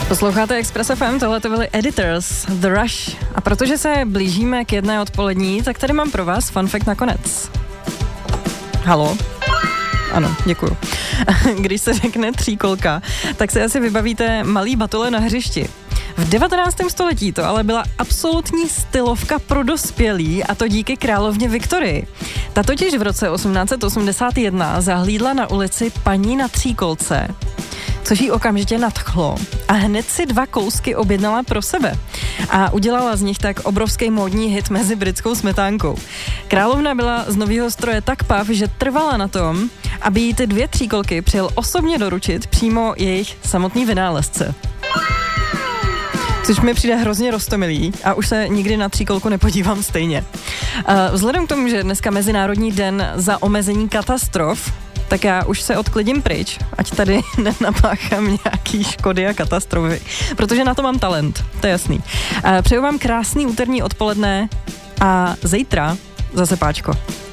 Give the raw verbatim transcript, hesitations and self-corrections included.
Posloucháte Express F M, tohle to byly Editors, The Rush. A protože se blížíme k jedné odpolední, tak tady mám pro vás fun fact nakonec. Halo? Ano, děkuju. Když se řekne tříkolka, tak si asi vybavíte malý batole na hřišti. V devatenáctém století to ale byla absolutní stylovka pro dospělí, a to díky královně Viktorii. Ta totiž v roce osmnáct set osmdesát jedna zahlídla na ulici paní na tříkolce, což jí okamžitě nadchlo, a hned si dva kousky objednala pro sebe. A udělala z nich tak obrovský módní hit mezi britskou smetánkou. Královna byla z nového stroje tak pav, že trvala na tom, aby jí ty dvě tříkolky přijel osobně doručit přímo jejich samotný vynálezce. Což mi přijde hrozně roztomilý a už se nikdy na tříkolku nepodívám stejně. Vzhledem k tomu, že dneska Mezinárodní den za omezení katastrof, tak já už se odklidím pryč, ať tady nenapáchám nějaký škody a katastrofy, protože na to mám talent, to je jasný. Přeju vám krásný úterní odpoledne a zítra zase páčko.